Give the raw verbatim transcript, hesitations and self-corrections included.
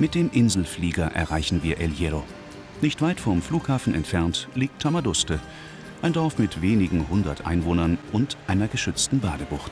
Mit dem Inselflieger erreichen wir El Hierro. Nicht weit vom Flughafen entfernt liegt Tamaduste, ein Dorf mit wenigen hundert Einwohnern und einer geschützten Badebucht.